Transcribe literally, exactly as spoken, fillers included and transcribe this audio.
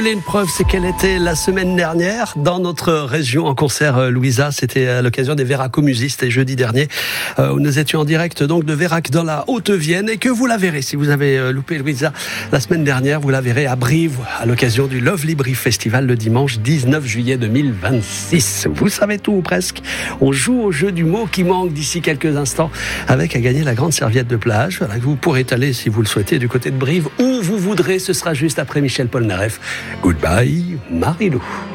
Une preuve, c'est qu'elle était la semaine dernière dans notre région en concert, Louisa. C'était à l'occasion des Véraco-Musies, c'était jeudi dernier. Euh, nous étions en direct donc de Vérac dans la Haute-Vienne et que vous la verrez, si vous avez loupé Louisa la semaine dernière, vous la verrez à Brive à l'occasion du Lovely Brive Festival le dimanche dix-neuf juillet deux mille vingt-six. Vous savez tout ou presque. On joue au jeu du mot qui manque d'ici quelques instants avec à gagner la grande serviette de plage. Voilà, que vous pourrez aller si vous le souhaitez du côté de Brive où vous voudrez. Ce sera juste après Michel Polnareff. Goodbye, Marilou.